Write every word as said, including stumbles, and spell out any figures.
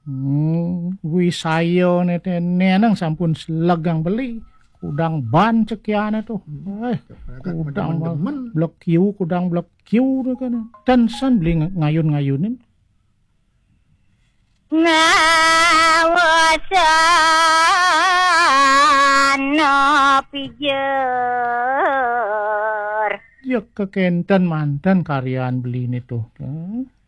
Hmm, wisayo nete neneng sampun selegang beli. Kudang ban cekiane tuh. Eh, kudang blok kiu, kudang blok kiu tuh kan. Tensan beli ngayun-ngayunin. Ngawasan no pijer. Ya kekenten mantan karyaan beli ini tuh.